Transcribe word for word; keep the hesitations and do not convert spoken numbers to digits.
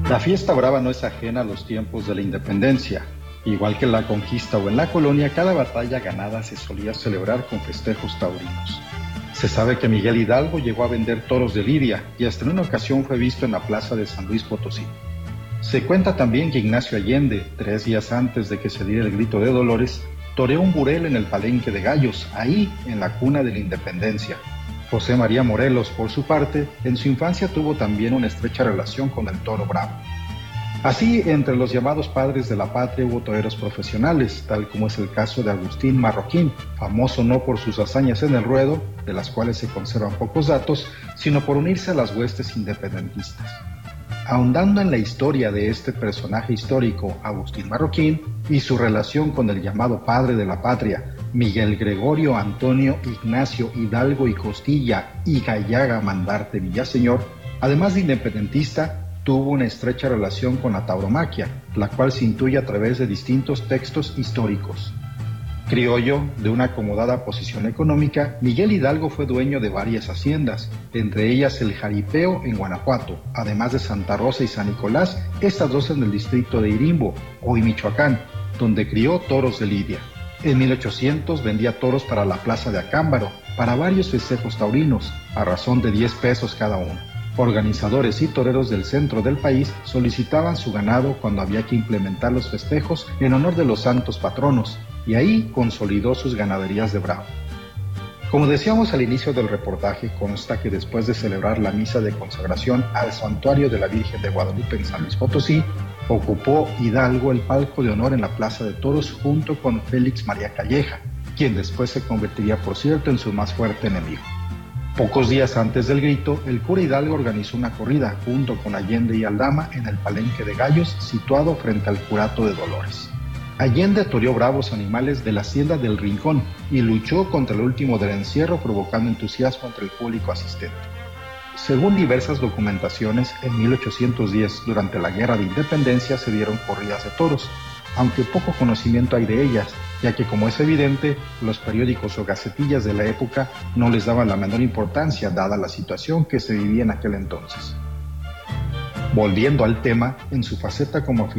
La fiesta brava no es ajena a los tiempos de la independencia. Igual que en la conquista o en la colonia, cada batalla ganada se solía celebrar con festejos taurinos. Se sabe que Miguel Hidalgo llegó a vender toros de lidia y hasta en una ocasión fue visto en la plaza de San Luis Potosí. Se cuenta también que Ignacio Allende, tres días antes de que se diera el grito de Dolores, toreó un burel en el Palenque de Gallos, ahí en la cuna de la independencia. José María Morelos, por su parte, en su infancia tuvo también una estrecha relación con el toro bravo. Así, entre los llamados padres de la patria hubo toreros profesionales, tal como es el caso de Agustín Marroquín, famoso no por sus hazañas en el ruedo, de las cuales se conservan pocos datos, sino por unirse a las huestes independentistas. Ahondando en la historia de este personaje histórico, Agustín Marroquín, y su relación con el llamado padre de la patria, Miguel Gregorio Antonio Ignacio Hidalgo y Costilla y Gallaga Mandarte Villaseñor, además de independentista, tuvo una estrecha relación con la tauromaquia, la cual se intuye a través de distintos textos históricos. Criollo, de una acomodada posición económica, Miguel Hidalgo fue dueño de varias haciendas, entre ellas el Jaripeo en Guanajuato, además de Santa Rosa y San Nicolás, estas dos en el distrito de Irimbo, hoy Michoacán, donde crió toros de lidia. En mil ochocientos vendía toros para la plaza de Acámbaro, para varios festejos taurinos, a razón de diez pesos cada uno. Organizadores y toreros del centro del país solicitaban su ganado cuando había que implementar los festejos en honor de los santos patronos, y ahí consolidó sus ganaderías de bravo. Como decíamos al inicio del reportaje, consta que después de celebrar la misa de consagración al santuario de la Virgen de Guadalupe en San Luis Potosí, ocupó Hidalgo el palco de honor en la Plaza de Toros junto con Félix María Calleja, quien después se convertiría, por cierto, en su más fuerte enemigo. Pocos días antes del grito, el cura Hidalgo organizó una corrida junto con Allende y Aldama en el Palenque de Gallos, situado frente al Curato de Dolores. Allende toreó bravos animales de la hacienda del Rincón y luchó contra el último del encierro, provocando entusiasmo entre el público asistente. Según diversas documentaciones, en mil ochocientos diez, durante la Guerra de Independencia, se dieron corridas de toros, aunque poco conocimiento hay de ellas, ya que, como es evidente, los periódicos o gacetillas de la época no les daban la menor importancia, dada la situación que se vivía en aquel entonces. Volviendo al tema, en su faceta como